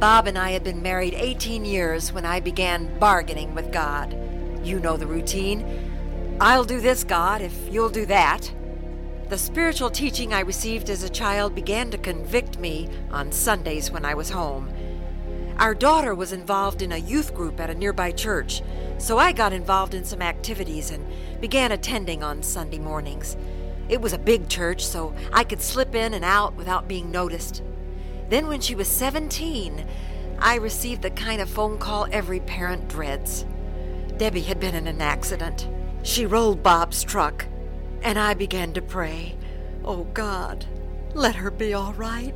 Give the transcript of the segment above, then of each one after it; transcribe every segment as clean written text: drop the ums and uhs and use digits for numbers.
Bob and I had been married 18 years when I began bargaining with God. You know the routine. I'll do this, God, if you'll do that. The spiritual teaching I received as a child began to convict me on Sundays when I was home. Our daughter was involved in a youth group at a nearby church, so I got involved in some activities and began attending on Sunday mornings. It was a big church, so I could slip in and out without being noticed. Then when she was 17, I received the kind of phone call every parent dreads. Debbie had been in an accident. She rolled Bob's truck, and I began to pray, "Oh God, let her be all right."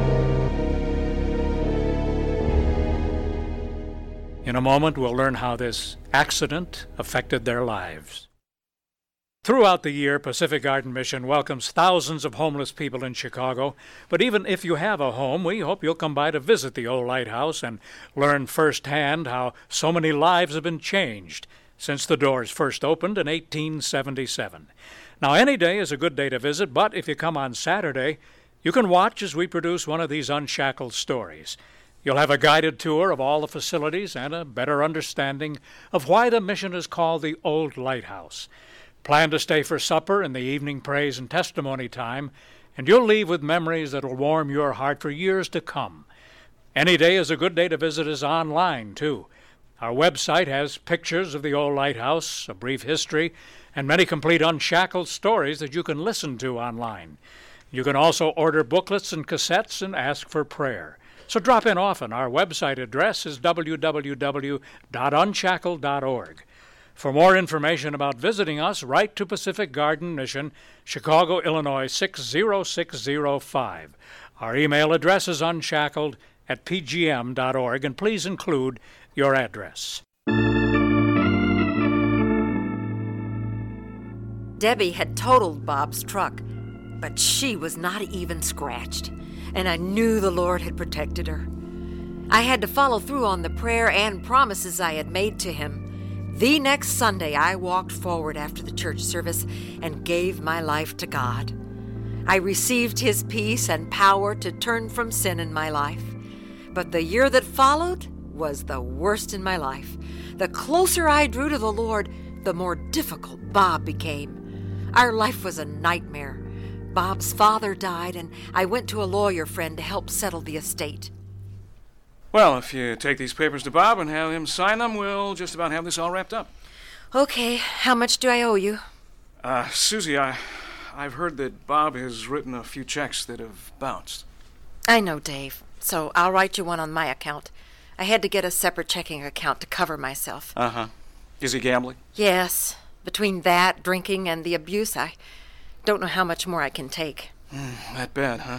In a moment, we'll learn how this accident affected their lives. Throughout the year, Pacific Garden Mission welcomes thousands of homeless people in Chicago. But even if you have a home, we hope you'll come by to visit the old lighthouse and learn firsthand how so many lives have been changed since the doors first opened in 1877. Now, any day is a good day to visit, but if you come on Saturday, you can watch as we produce one of these unshackled stories. You'll have a guided tour of all the facilities and a better understanding of why the mission is called the Old Lighthouse. Plan to stay for supper and the evening praise and testimony time, and you'll leave with memories that will warm your heart for years to come. Any day is a good day to visit us online, too. Our website has pictures of the Old Lighthouse, a brief history, and many complete unshackled stories that you can listen to online. You can also order booklets and cassettes and ask for prayer. So drop in often. Our website address is www.unshackled.org. For more information about visiting us, write to Pacific Garden Mission, Chicago, Illinois 60605. Our email address is unshackled@pgm.org, and please include your address. Debbie had totaled Bob's truck, but she was not even scratched, and I knew the Lord had protected her. I had to follow through on the prayer and promises I had made to him. The next Sunday, I walked forward after the church service and gave my life to God. I received His peace and power to turn from sin in my life. But the year that followed was the worst in my life. The closer I drew to the Lord, the more difficult Bob became. Our life was a nightmare. Bob's father died, and I went to a lawyer friend to help settle the estate. Well, if you take these papers to Bob and have him sign them, we'll just about have this all wrapped up. Okay, how much do I owe you? Susie, I've heard that Bob has written a few checks that have bounced. I know, Dave, so I'll write you one on my account. I had to get a separate checking account to cover myself. Uh-huh. Is he gambling? Yes. Between that, drinking, and the abuse, I don't know how much more I can take. That bad, huh?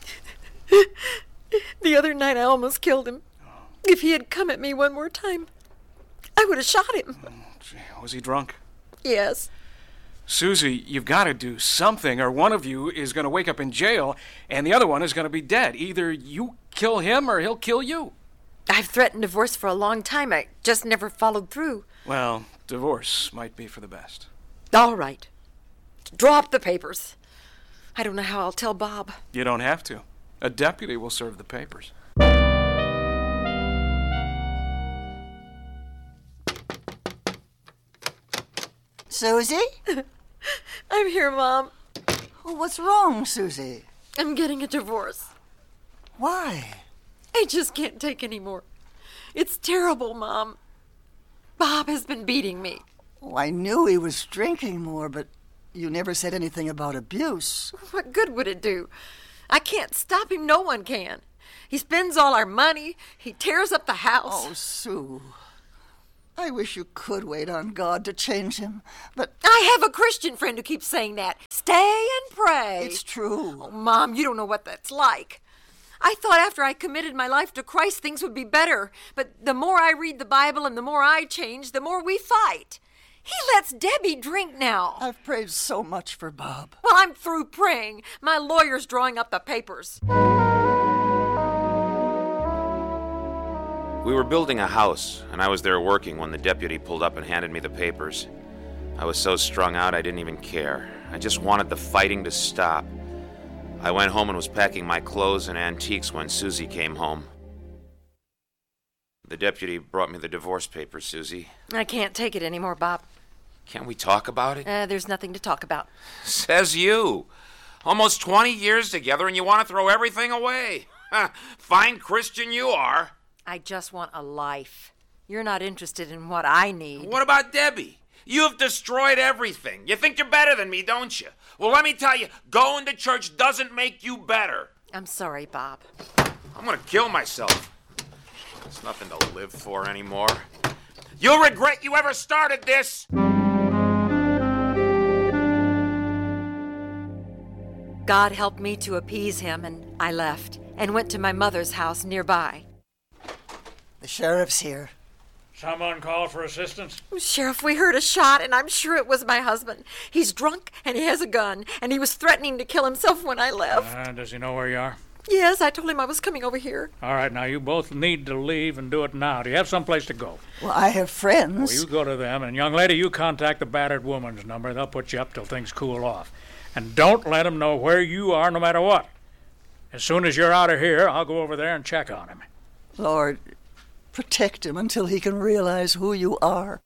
The other night I almost killed him. If he had come at me one more time, I would have shot him. Gee, was he drunk? Yes. Susie, you've got to do something, or one of you is going to wake up in jail, and the other one is going to be dead. Either you kill him, or he'll kill you. I've threatened divorce for a long time. I just never followed through. Well, divorce might be for the best. All right. Drop the papers. I don't know how I'll tell Bob. You don't have to. A deputy will serve the papers. Susie? I'm here, Mom. Well, what's wrong, Susie? I'm getting a divorce. Why? I just can't take any more. It's terrible, Mom. Bob has been beating me. Oh, I knew he was drinking more, but you never said anything about abuse. What good would it do? I can't stop him. No one can. He spends all our money. He tears up the house. Oh, Sue. I wish you could wait on God to change him, but... I have a Christian friend who keeps saying that. Stay and pray. It's true. Oh, Mom, you don't know what that's like. I thought after I committed my life to Christ, things would be better. But the more I read the Bible and the more I change, the more we fight. He lets Debbie drink now. I've prayed so much for Bob. Well, I'm through praying. My lawyer's drawing up the papers. We were building a house, and I was there working when the deputy pulled up and handed me the papers. I was so strung out I didn't even care. I just wanted the fighting to stop. I went home and was packing my clothes and antiques when Susie came home. The deputy brought me the divorce papers, Susie. I can't take it anymore, Bob. Can't we talk about it? There's nothing to talk about. Says you. Almost 20 years together and you want to throw everything away. Fine Christian you are. I just want a life. You're not interested in what I need. What about Debbie? You've destroyed everything. You think you're better than me, don't you? Well, let me tell you, going to church doesn't make you better. I'm sorry, Bob. I'm gonna kill myself. There's nothing to live for anymore. You'll regret you ever started this. God helped me to appease him, and I left and went to my mother's house nearby. The sheriff's here. Someone called for assistance? Sheriff, we heard a shot, and I'm sure it was my husband. He's drunk, and he has a gun, and he was threatening to kill himself when I left. Does he know where you are? Yes, I told him I was coming over here. All right, now you both need to leave and do it now. Do you have someplace to go? Well, I have friends. Well, you go to them, and young lady, you contact the battered woman's number. They'll put you up till things cool off. And don't let them know where you are no matter what. As soon as you're out of here, I'll go over there and check on him. Lord, protect him until he can realize who you are.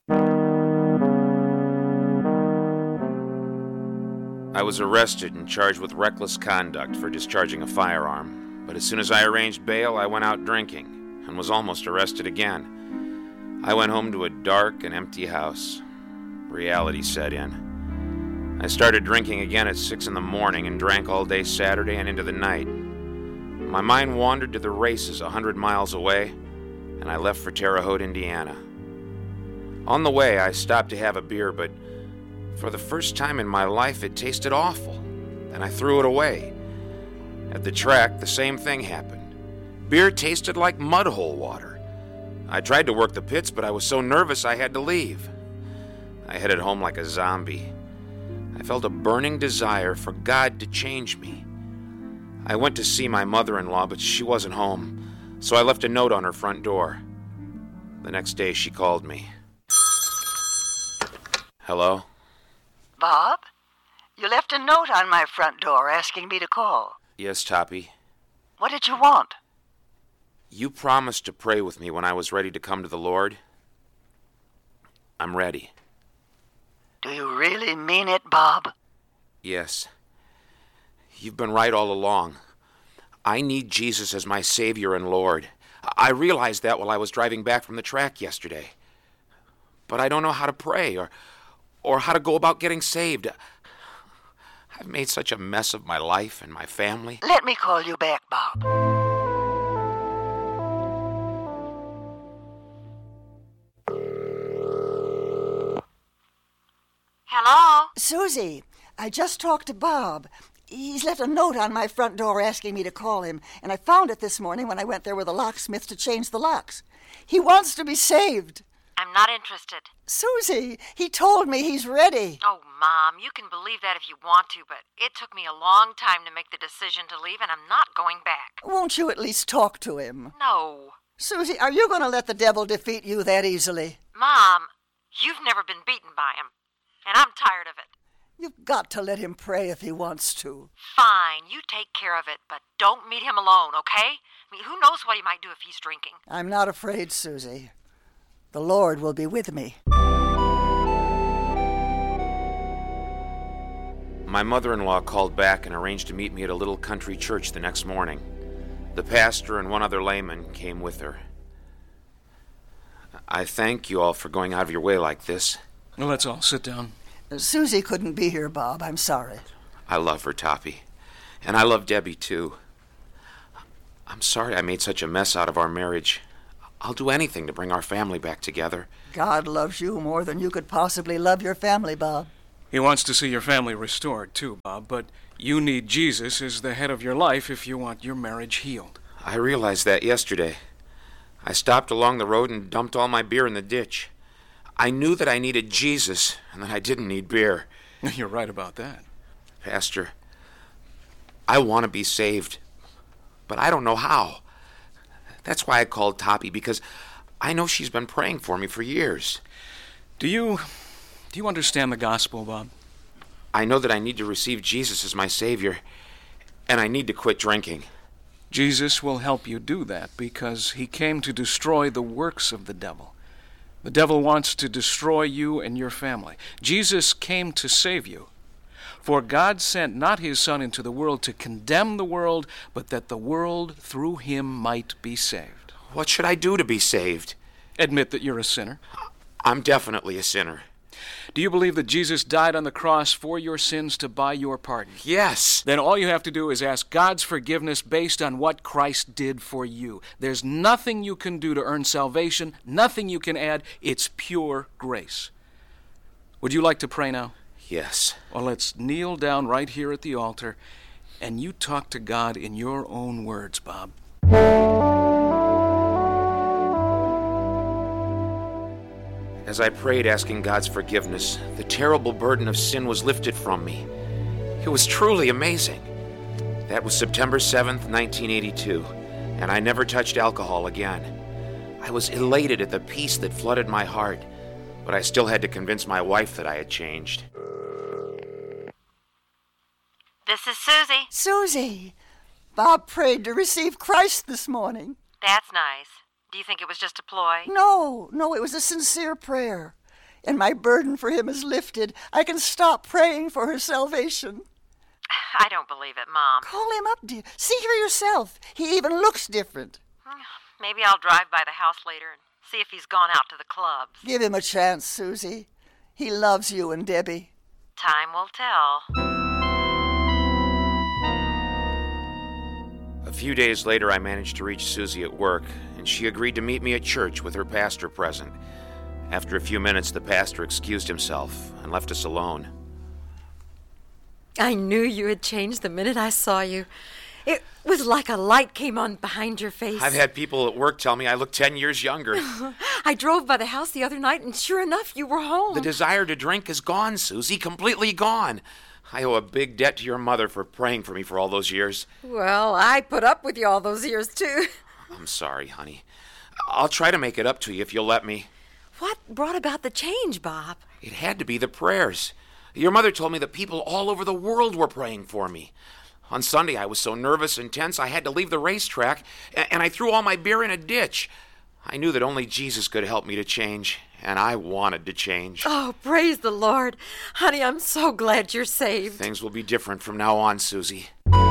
I was arrested and charged with reckless conduct for discharging a firearm. But as soon as I arranged bail, I went out drinking and was almost arrested again. I went home to a dark and empty house. Reality set in. I started drinking again at 6 in the morning and drank all day Saturday and into the night. My mind wandered to the races 100 miles away, and I left for Terre Haute, Indiana. On the way, I stopped to have a beer, but for the first time in my life, it tasted awful, and I threw it away. At the track, the same thing happened. Beer tasted like mud hole water. I tried to work the pits, but I was so nervous I had to leave. I headed home like a zombie. I felt a burning desire for God to change me. I went to see my mother-in-law, but she wasn't home, so I left a note on her front door. The next day, she called me. Hello? Bob, you left a note on my front door asking me to call. Yes, Toppy. What did you want? You promised to pray with me when I was ready to come to the Lord. I'm ready. Do you really mean it, Bob? Yes. You've been right all along. I need Jesus as my Savior and Lord. I realized that while I was driving back from the track yesterday. But I don't know how to pray or how to go about getting saved. I've made such a mess of my life and my family. Let me call you back, Bob. Hello? Susie, I just talked to Bob. He's left a note on my front door asking me to call him, and I found it this morning when I went there with a locksmith to change the locks. He wants to be saved. I'm not interested. Susie, he told me he's ready. Oh, Mom, you can believe that if you want to, but it took me a long time to make the decision to leave, and I'm not going back. Won't you at least talk to him? No. Susie, are you going to let the devil defeat you that easily? Mom, you've never been beaten by him, and I'm tired of it. You've got to let him pray if he wants to. Fine, you take care of it, but don't meet him alone, okay? I mean, who knows what he might do if he's drinking? I'm not afraid, Susie. The Lord will be with me. My mother-in-law called back and arranged to meet me at a little country church the next morning. The pastor and one other layman came with her. I thank you all for going out of your way like this. Well, let's all sit down. Susie couldn't be here, Bob. I'm sorry. I love her, Toppy. And I love Debbie, too. I'm sorry I made such a mess out of our marriage. I'll do anything to bring our family back together. God loves you more than you could possibly love your family, Bob. He wants to see your family restored, too, Bob, but you need Jesus as the head of your life if you want your marriage healed. I realized that yesterday. I stopped along the road and dumped all my beer in the ditch. I knew that I needed Jesus and that I didn't need beer. You're right about that. Pastor, I want to be saved, but I don't know how. That's why I called Toppy, because I know she's been praying for me for years. Do you understand the gospel, Bob? I know that I need to receive Jesus as my Savior, and I need to quit drinking. Jesus will help you do that because he came to destroy the works of the devil. The devil wants to destroy you and your family. Jesus came to save you. For God sent not his Son into the world to condemn the world, but that the world through him might be saved. What should I do to be saved? Admit that you're a sinner. I'm definitely a sinner. Do you believe that Jesus died on the cross for your sins to buy your pardon? Yes. Then all you have to do is ask God's forgiveness based on what Christ did for you. There's nothing you can do to earn salvation, nothing you can add. It's pure grace. Would you like to pray now? Yes. Well, let's kneel down right here at the altar, and you talk to God in your own words, Bob. As I prayed asking God's forgiveness, the terrible burden of sin was lifted from me. It was truly amazing. That was September 7th, 1982, and I never touched alcohol again. I was elated at the peace that flooded my heart, but I still had to convince my wife that I had changed. This is Susie. Susie, Bob prayed to receive Christ this morning. That's nice. Do you think it was just a ploy? No, it was a sincere prayer. And my burden for him is lifted. I can stop praying for her salvation. I don't believe it, Mom. Call him up, dear. See for yourself. He even looks different. Maybe I'll drive by the house later and see if he's gone out to the clubs. Give him a chance, Susie. He loves you and Debbie. Time will tell. A few days later, I managed to reach Susie at work, and she agreed to meet me at church with her pastor present. After a few minutes, the pastor excused himself and left us alone. I knew you had changed the minute I saw you. It was like a light came on behind your face. I've had people at work tell me I look 10 years younger. I drove by the house the other night, and sure enough, you were home. The desire to drink is gone, Susie, completely gone. I owe a big debt to your mother for praying for me for all those years. Well, I put up with you all those years, too. I'm sorry, honey. I'll try to make it up to you if you'll let me. What brought about the change, Bob? It had to be the prayers. Your mother told me that people all over the world were praying for me. On Sunday, I was so nervous and tense I had to leave the racetrack, and I threw all my beer in a ditch. I knew that only Jesus could help me to change, and I wanted to change. Oh, praise the Lord. Honey, I'm so glad you're saved. Things will be different from now on, Susie.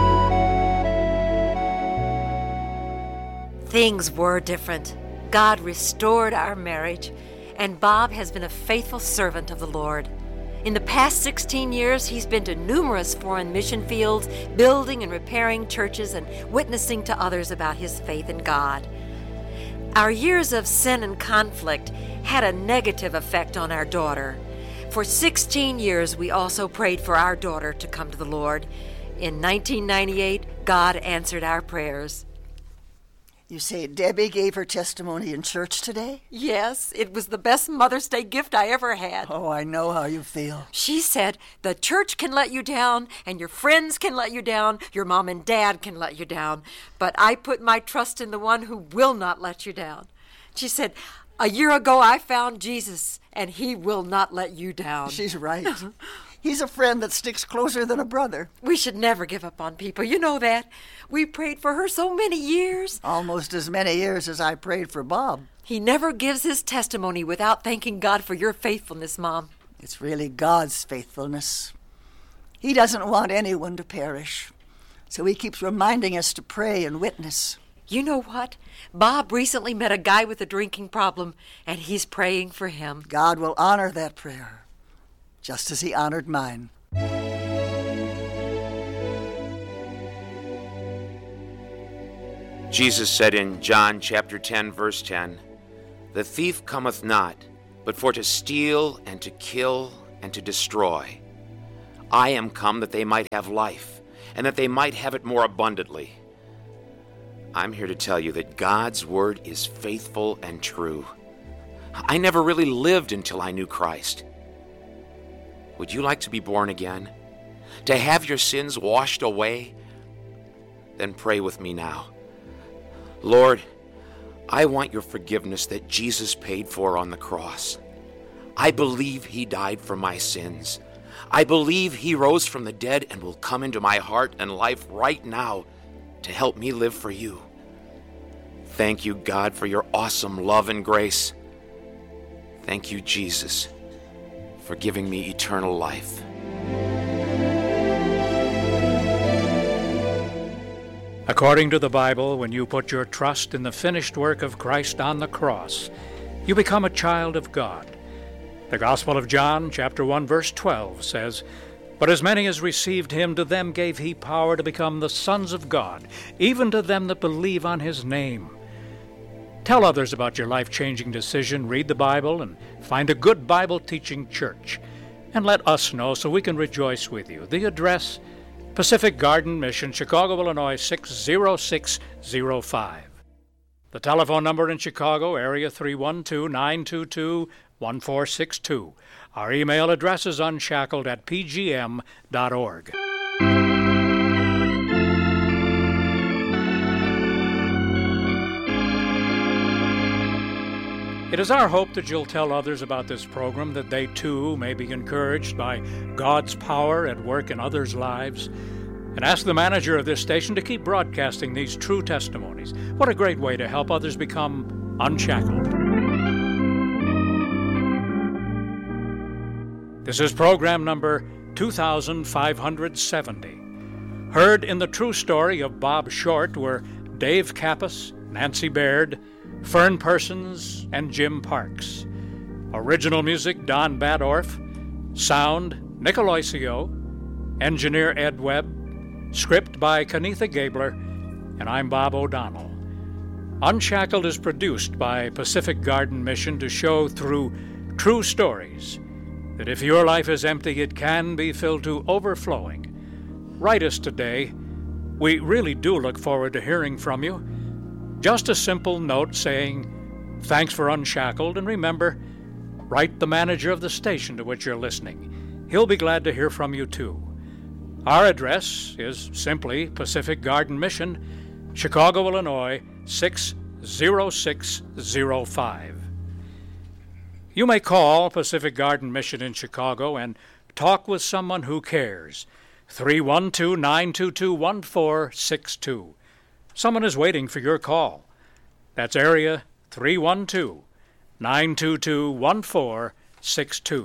Things were different. God restored our marriage, and Bob has been a faithful servant of the Lord. In the past 16 years, he's been to numerous foreign mission fields, building and repairing churches and witnessing to others about his faith in God. Our years of sin and conflict had a negative effect on our daughter. For 16 years, we also prayed for our daughter to come to the Lord. In 1998, God answered our prayers. You say Debbie gave her testimony in church today? Yes, it was the best Mother's Day gift I ever had. Oh, I know how you feel. She said, the church can let you down, and your friends can let you down, your mom and dad can let you down, but I put my trust in the one who will not let you down. She said, a year ago I found Jesus, and he will not let you down. She's right. He's a friend that sticks closer than a brother. We should never give up on people. You know that. We prayed for her so many years. Almost as many years as I prayed for Bob. He never gives his testimony without thanking God for your faithfulness, Mom. It's really God's faithfulness. He doesn't want anyone to perish. So he keeps reminding us to pray and witness. You know what? Bob recently met a guy with a drinking problem, and he's praying for him. God will honor that prayer, just as he honored mine. Jesus said in John chapter 10, verse 10, "The thief cometh not, but for to steal and to kill and to destroy. I am come that they might have life, and that they might have it more abundantly." I'm here to tell you that God's word is faithful and true. I never really lived until I knew Christ. Would you like to be born again? To have your sins washed away? Then pray with me now. Lord, I want your forgiveness that Jesus paid for on the cross. I believe he died for my sins. I believe he rose from the dead and will come into my heart and life right now to help me live for you. Thank you, God, for your awesome love and grace. Thank you, Jesus, for giving me eternal life. According to the Bible, when you put your trust in the finished work of Christ on the cross, you become a child of God. The Gospel of John, chapter 1, verse 12 says, "But as many as received him, to them gave he power to become the sons of God, even to them that believe on his name." Tell others about your life-changing decision, read the Bible, and find a good Bible-teaching church. And let us know so we can rejoice with you. The address, Pacific Garden Mission, Chicago, Illinois, 60605. The telephone number in Chicago, area 312-922-1462. Our email address is unshackled@pgm.org. It is our hope that you'll tell others about this program, that they too may be encouraged by God's power at work in others' lives. And ask the manager of this station to keep broadcasting these true testimonies. What a great way to help others become unshackled. This is program number 2570. Heard in the true story of Bob Short were Dave Kappas, Nancy Baird, Fern Persons, and Jim Parks. Original music, Don Badorf. Sound, Nick Aloisio. Engineer, Ed Webb. Script by Kenitha Gabler. And I'm Bob O'Donnell. Unshackled is produced by Pacific Garden Mission to show through true stories that if your life is empty, it can be filled to overflowing. Write us today. We really do look forward to hearing from you. Just a simple note saying, "Thanks for Unshackled," and remember, write the manager of the station to which you're listening. He'll be glad to hear from you too. Our address is simply Pacific Garden Mission, Chicago, Illinois, 60605. You may call Pacific Garden Mission in Chicago and talk with someone who cares. 312-922-1462. Someone is waiting for your call. That's area 312-922-1462.